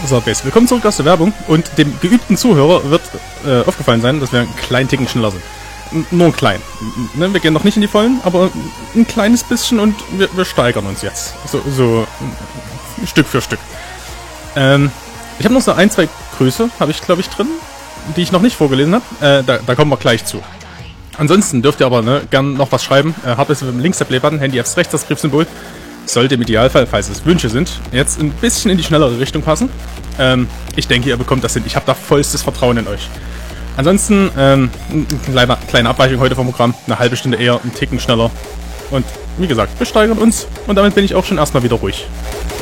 So, Base, willkommen zurück aus der Werbung. Und dem geübten Zuhörer wird aufgefallen sein, dass wir einen kleinen Ticken schneller sind. Nur ein klein. Ne, wir gehen noch nicht in die Vollen, aber ein kleines bisschen und wir steigern uns jetzt. So Stück für Stück. Ich habe noch so ein, zwei Grüße, habe ich glaube ich drin, die ich noch nicht vorgelesen habe. Da kommen wir gleich zu. Ansonsten dürft ihr aber gern noch was schreiben. Habt ihr links der Playbutton, Handy Fs rechts das Briefsymbol. Sollte im Idealfall, falls es Wünsche sind, jetzt ein bisschen in die schnellere Richtung passen. Ich denke, ihr bekommt das hin. Ich habe da vollstes Vertrauen in euch. Ansonsten, eine kleine Abweichung heute vom Programm. Eine halbe Stunde eher, ein Ticken schneller. Und wie gesagt, wir steigern uns. Und damit bin ich auch schon erstmal wieder ruhig.